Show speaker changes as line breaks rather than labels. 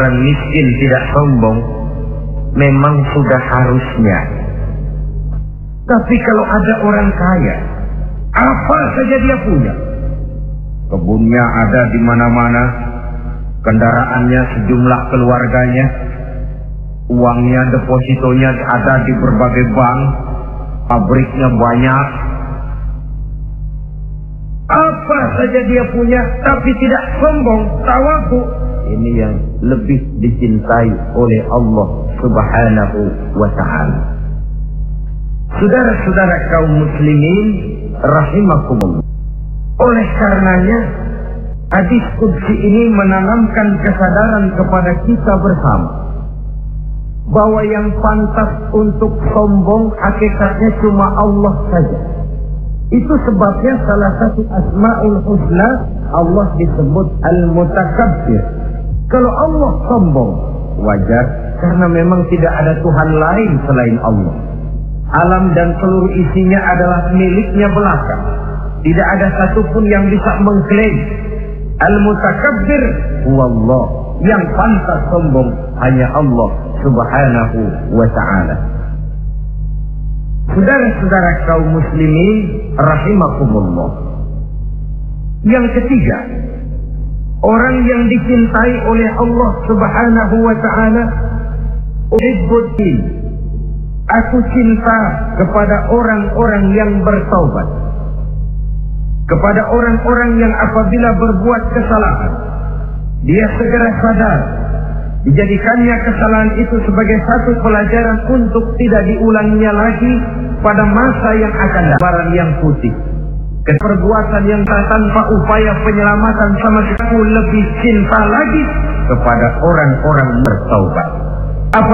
orang miskin tidak sombong memang sudah harusnya. Tapi kalau ada orang kaya, apa saja dia punya, kebunnya ada di mana-mana, kendaraannya sejumlah keluarganya, uangnya, depositonya ada di berbagai bank, pabriknya banyak, apa saja dia punya, tapi tidak sombong, tawadhu. Ini yang lebih dicintai oleh Allah Subhanahu wa ta'ala. Saudara-saudara kaum muslimin rahimakumullah. Oleh karenanya hadis qudsi ini menanamkan kesadaran kepada kita bersama bahwa yang pantas untuk sombong hakikatnya cuma Allah saja. Itu sebabnya salah satu asma'ul husna Allah disebut al-mutakabbir. Kalau Allah sombong, wajar, karena memang tidak ada Tuhan lain selain Allah. Alam dan seluruh isinya adalah miliknya belaka. Tidak ada satupun yang bisa mengklaim. Al-mutakabbir huwallah. Yang pantas sombong hanya Allah Subhanahu wa ta'ala. Saudara-saudara kaum muslimin rahimakumullah. Yang ketiga, orang yang dicintai oleh Allah Subhanahu wa ta'ala, uhibbuddin, aku cinta kepada orang-orang yang bertaubat, kepada orang-orang yang apabila berbuat kesalahan dia segera sadar, dijadikannya kesalahan itu sebagai satu pelajaran untuk tidak diulangnya lagi pada masa yang akan datang. Barang yang putih, perbuatan yang tanpa upaya penyelamatan sama sekali, lebih cinta lagi kepada orang-orang bertaubat.